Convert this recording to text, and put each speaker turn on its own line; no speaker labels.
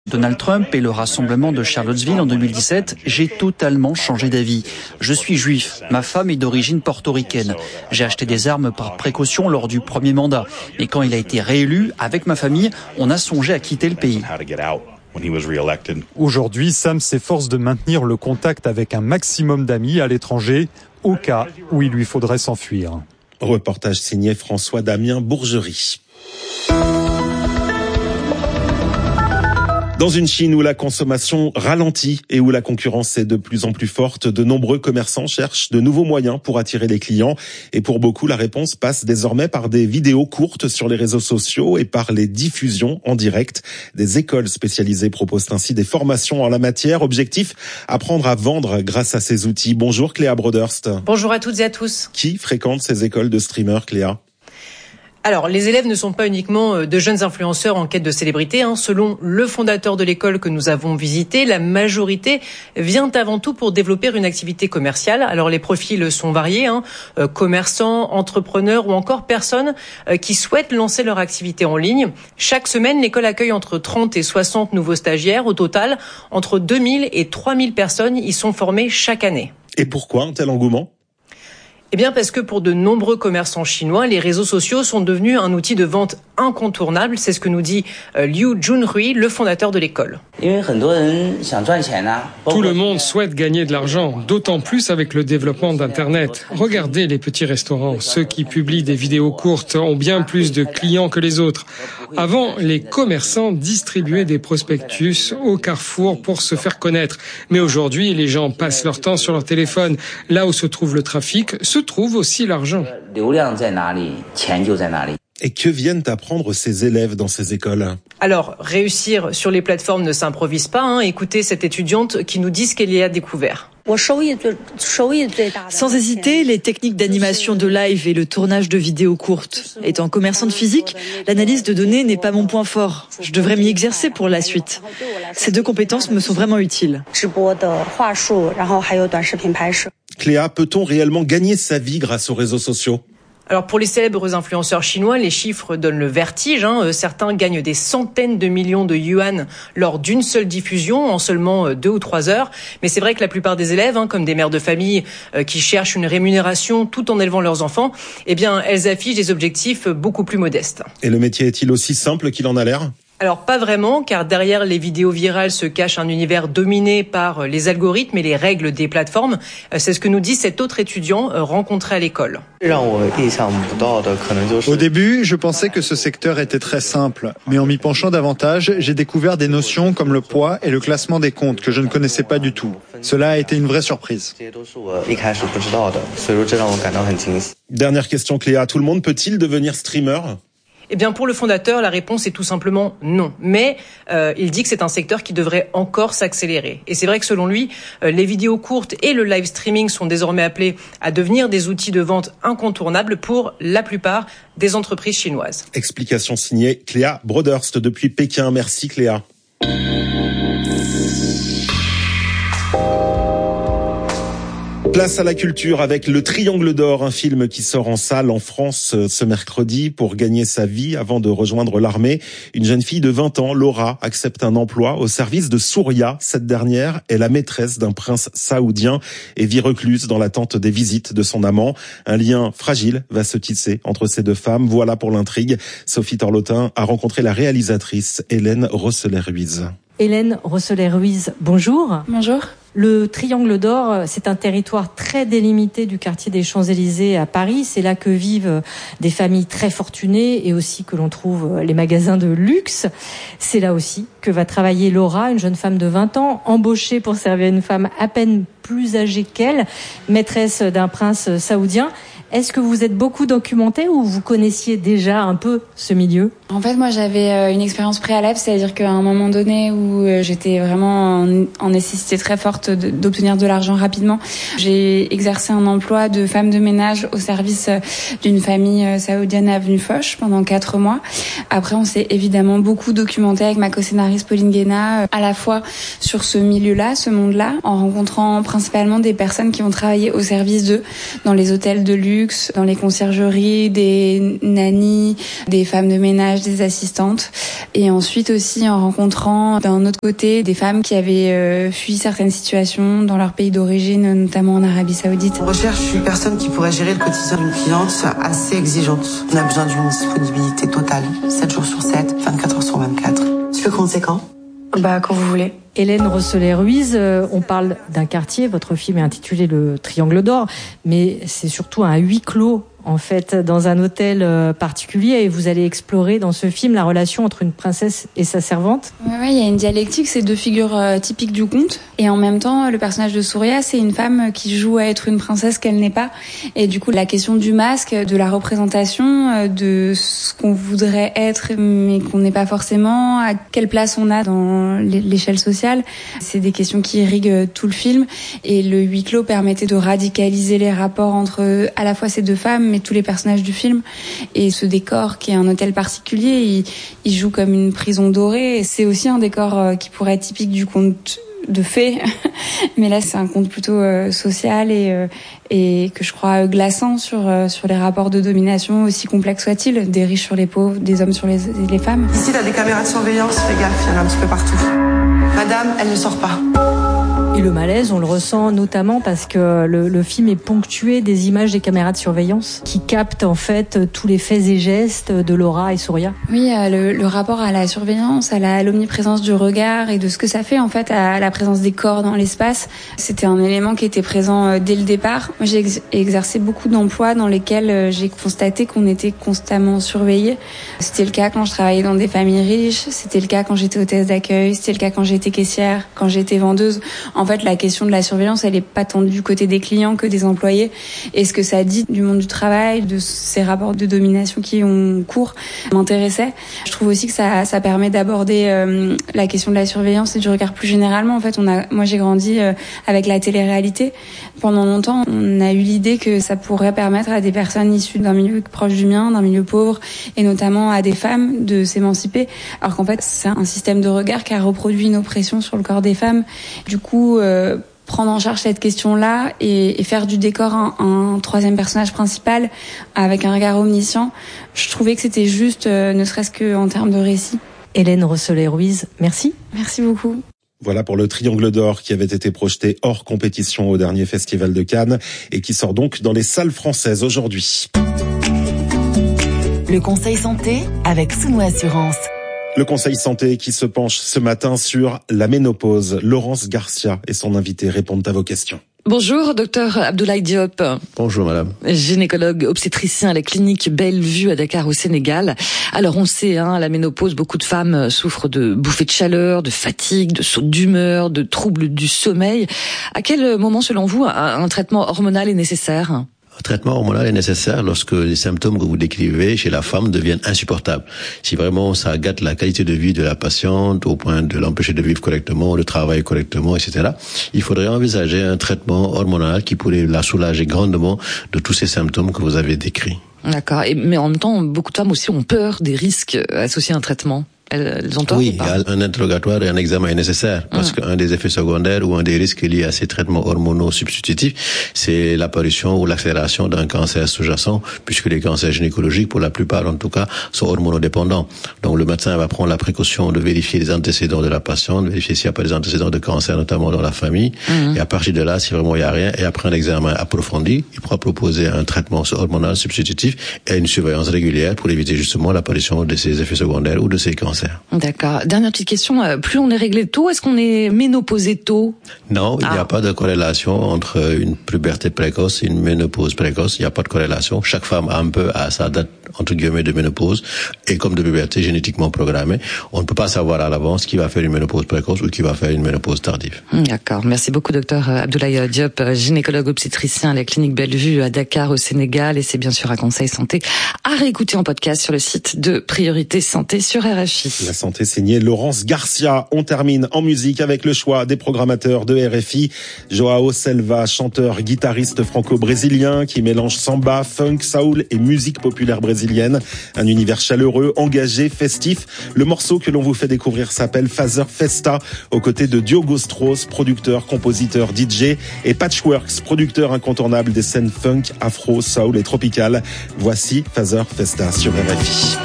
Donald Trump et le rassemblement de Charlottesville en 2017, j'ai totalement changé d'avis. Je suis juif, ma femme est d'origine portoricaine. J'ai acheté des armes par précaution lors du premier mandat. Et quand il a été réélu, avec ma famille, on a songé à quitter le pays.
Aujourd'hui, Sam s'efforce de maintenir le contact avec un maximum d'amis à l'étranger, au cas où il lui faudrait s'enfuir.
Reportage signé François-Damien Bourgerie. Dans une Chine où la consommation ralentit et où la concurrence est de plus en plus forte, de nombreux commerçants cherchent de nouveaux moyens pour attirer les clients. Et pour beaucoup, la réponse passe désormais par des vidéos courtes sur les réseaux sociaux et par les diffusions en direct. Des écoles spécialisées proposent ainsi des formations en la matière. Objectif, apprendre à vendre grâce à ces outils. Bonjour Cléa Broderst.
Bonjour à toutes et à tous.
Qui fréquente ces écoles de streamers, Cléa ?
Alors, les élèves ne sont pas uniquement de jeunes influenceurs en quête de célébrité. Selon le fondateur de l'école que nous avons visité, la majorité vient avant tout pour développer une activité commerciale. Alors, les profils sont variés, commerçants, entrepreneurs ou encore personnes qui souhaitent lancer leur activité en ligne. Chaque semaine, l'école accueille entre 30 et 60 nouveaux stagiaires. Au total, entre 2000 et 3000 personnes y sont formées chaque année.
Et pourquoi un tel engouement ?
Eh bien, parce que pour de nombreux commerçants chinois, les réseaux sociaux sont devenus un outil de vente incontournable. C'est ce que nous dit Liu Junhui, le fondateur de l'école.
Tout le monde souhaite gagner de l'argent, d'autant plus avec le développement d'Internet. Regardez les petits restaurants. Ceux qui publient des vidéos courtes ont bien plus de clients que les autres. Avant, les commerçants distribuaient des prospectus au carrefour pour se faire connaître. Mais aujourd'hui, les gens passent leur temps sur leur téléphone. Là où se trouve le trafic, se trouve aussi l'argent.
Et que viennent apprendre ces élèves dans ces écoles ?
Alors, réussir sur les plateformes ne s'improvise pas. Écoutez cette étudiante qui nous dit ce qu'elle y a découvert.
Sans hésiter, les techniques d'animation de live et le tournage de vidéos courtes. Étant commerçante physique, l'analyse de données n'est pas mon point fort. Je devrais m'y exercer pour la suite. Ces deux compétences me sont vraiment utiles.
Cléa, peut-on réellement gagner sa vie grâce aux réseaux sociaux ?
Alors pour les célèbres influenceurs chinois, les chiffres donnent le vertige. Certains gagnent des centaines de millions de yuan lors d'une seule diffusion en seulement 2 ou 3 heures. Mais c'est vrai que la plupart des élèves, comme des mères de famille qui cherchent une rémunération tout en élevant leurs enfants, elles affichent des objectifs beaucoup plus modestes.
Et le métier est-il aussi simple qu'il en a l'air ?
Alors pas vraiment, car derrière les vidéos virales se cache un univers dominé par les algorithmes et les règles des plateformes. C'est ce que nous dit cet autre étudiant rencontré à l'école.
Au début, je pensais que ce secteur était très simple, mais en m'y penchant davantage, j'ai découvert des notions comme le poids et le classement des comptes que je ne connaissais pas du tout. Cela a été une vraie surprise.
Dernière question, Cléa. Tout le monde peut-il devenir streamer ?
Eh bien, pour le fondateur, la réponse est tout simplement non. Mais il dit que c'est un secteur qui devrait encore s'accélérer. Et c'est vrai que selon lui, les vidéos courtes et le live streaming sont désormais appelés à devenir des outils de vente incontournables pour la plupart des entreprises chinoises.
Explication signée Cléa Broderst depuis Pékin. Merci Cléa. Place à la culture avec Le Triangle d'Or, un film qui sort en salle en France ce mercredi. Pour gagner sa vie avant de rejoindre l'armée, une jeune fille de 20 ans, Laura, accepte un emploi au service de Souria. Cette dernière est la maîtresse d'un prince saoudien et vit recluse dans l'attente des visites de son amant. Un lien fragile va se tisser entre ces deux femmes. Voilà pour l'intrigue. Sophie Torlotin a rencontré la réalisatrice Hélène Rosselet-Ruiz.
Hélène Rosselet-Ruiz, bonjour.
Bonjour.
Le Triangle d'Or, c'est un territoire très délimité du quartier des Champs-Élysées à Paris. C'est là que vivent des familles très fortunées et aussi que l'on trouve les magasins de luxe. C'est là aussi que va travailler Laura, une jeune femme de 20 ans, embauchée pour servir une femme à peine plus âgée qu'elle, maîtresse d'un prince saoudien. Est-ce que vous êtes beaucoup documentée ou vous connaissiez déjà un peu ce milieu ?
En fait, moi, j'avais une expérience préalable, c'est-à-dire qu'à un moment donné où j'étais vraiment en nécessité très forte d'obtenir de l'argent rapidement, j'ai exercé un emploi de femme de ménage au service d'une famille saoudienne à Avenue Foch pendant 4 mois. Après, on s'est évidemment beaucoup documenté avec ma co-scénariste Pauline Guéna, à la fois sur ce milieu-là, ce monde-là, en rencontrant principalement des personnes qui ont travaillé au service d'eux, dans les hôtels de luxe, luxe, dans les conciergeries, des nannies, des femmes de ménage, des assistantes. Et ensuite aussi en rencontrant d'un autre côté des femmes qui avaient fui certaines situations dans leur pays d'origine, notamment en Arabie Saoudite.
On recherche une personne qui pourrait gérer le quotidien d'une cliente assez exigeante. On a besoin d'une disponibilité totale, 7 jours sur 7, 24 heures sur 24. Tu peux commencer quand ? Quand vous voulez.
Hélène Rosselet-Ruiz, on parle d'un quartier, votre film est intitulé Le Triangle d'Or, mais c'est surtout un huis clos, en fait, dans un hôtel particulier, et vous allez explorer dans ce film la relation entre une princesse et sa servante.
Oui, il y a une dialectique, c'est deux figures typiques du conte, et en même temps, le personnage de Souria, c'est une femme qui joue à être une princesse qu'elle n'est pas, et du coup, la question du masque, de la représentation, de ce qu'on voudrait être, mais qu'on n'est pas forcément, à quelle place on a dans l'échelle sociale, c'est des questions qui irriguent tout le film, et le huis clos permettait de radicaliser les rapports entre à la fois ces deux femmes, mais tous les personnages du film. Et ce décor qui est un hôtel particulier, il joue comme une prison dorée. Et c'est aussi un décor qui pourrait être typique du conte de fées, mais là c'est un conte plutôt social et que je crois glaçant sur les rapports de domination, aussi complexes soient-ils, des riches sur les pauvres, des hommes sur les femmes.
Ici, t'as des caméras de surveillance, fais gaffe, il y en a un petit peu partout. Madame, elle ne sort pas.
Et le malaise, on le ressent notamment parce que le film est ponctué des images des caméras de surveillance qui captent en fait tous les faits et gestes de Laura et Souria.
Oui, le rapport à la surveillance, à l'omniprésence du regard et de ce que ça fait en fait à la présence des corps dans l'espace. C'était un élément qui était présent dès le départ. Moi, j'ai exercé beaucoup d'emplois dans lesquels j'ai constaté qu'on était constamment surveillé. C'était le cas quand je travaillais dans des familles riches, c'était le cas quand j'étais hôtesse d'accueil, c'était le cas quand j'étais caissière, quand j'étais vendeuse. En fait, la question de la surveillance, elle est pas tant du côté des clients que des employés. Et ce que ça dit du monde du travail, de ces rapports de domination qui ont cours, m'intéressait. Je trouve aussi que ça permet d'aborder la question de la surveillance et du regard plus généralement. En fait, moi j'ai grandi avec la télé-réalité. Pendant longtemps, on a eu l'idée que ça pourrait permettre à des personnes issues d'un milieu proche du mien, d'un milieu pauvre, et notamment à des femmes de s'émanciper. Alors qu'en fait, c'est un système de regard qui a reproduit une oppression sur le corps des femmes. Du coup, prendre en charge cette question-là et faire du décor un troisième personnage principal avec un regard omniscient, je trouvais que c'était juste, ne serait-ce qu'en termes de récit.
Hélène Rosselet-Ruiz, merci.
Merci beaucoup.
Voilà pour le Triangle d'Or qui avait été projeté hors compétition au dernier Festival de Cannes et qui sort donc dans les salles françaises aujourd'hui.
Le Conseil Santé avec Souno Assurance.
Le Conseil Santé qui se penche ce matin sur la ménopause. Laurence Garcia et son invité répondent à vos questions.
Bonjour, docteur Abdoulaye Diop.
Bonjour, madame.
Gynécologue obstétricien à la clinique Bellevue à Dakar au Sénégal. Alors, on sait, la ménopause, beaucoup de femmes souffrent de bouffées de chaleur, de fatigue, de sautes d'humeur, de troubles du sommeil. À quel moment, selon vous, un traitement hormonal est nécessaire ?
Un traitement hormonal est nécessaire lorsque les symptômes que vous décrivez chez la femme deviennent insupportables. Si vraiment ça gâte la qualité de vie de la patiente au point de l'empêcher de vivre correctement, de travailler correctement, etc., il faudrait envisager un traitement hormonal qui pourrait la soulager grandement de tous ces symptômes que vous avez décrits.
D'accord. Mais en même temps, beaucoup de femmes aussi ont peur des risques associés à un traitement. Elles ont tort ou pas ?
Oui, un interrogatoire et un examen est nécessaire parce qu'un des effets secondaires ou un des risques liés à ces traitements hormonaux substitutifs, c'est l'apparition ou l'accélération d'un cancer sous-jacent, puisque les cancers gynécologiques, pour la plupart en tout cas, sont hormonodépendants. Donc le médecin va prendre la précaution de vérifier les antécédents de la patiente, vérifier s'il n'y a pas des antécédents de cancer, notamment dans la famille. Et à partir de là, si vraiment il n'y a rien, et après un examen approfondi, il pourra proposer un traitement hormonal substitutif et une surveillance régulière pour éviter justement l'apparition de ces effets secondaires ou de ces cancers.
D'accord. Dernière petite question. Plus on est réglé tôt, est-ce qu'on est ménopausé tôt ?
Non, il n'y a pas de corrélation entre une puberté précoce et une ménopause précoce. Il n'y a pas de corrélation. Chaque femme a un peu à sa date, entre guillemets, de ménopause et comme de puberté génétiquement programmée. On ne peut pas savoir à l'avance qui va faire une ménopause précoce ou qui va faire une ménopause tardive.
D'accord. Merci beaucoup, docteur Abdoulaye Diop, gynécologue obstétricien à la clinique Bellevue à Dakar au Sénégal. Et c'est bien sûr un conseil santé à réécouter en podcast sur le site de Priorité Santé sur RFI.
La santé signée Laurence Garcia. On termine en musique avec le choix des programmateurs de RFI. Joao Selva, chanteur, guitariste franco-brésilien qui mélange samba, funk, soul et musique populaire brésilienne. brésilienne. Un univers chaleureux, engagé, festif. Le morceau que l'on vous fait découvrir s'appelle Fazer Festa, aux côtés de Diogo Strauss, producteur, compositeur, DJ, et Patchworks, producteur incontournable des scènes funk, afro, soul et tropical. Voici Fazer Festa sur RFI.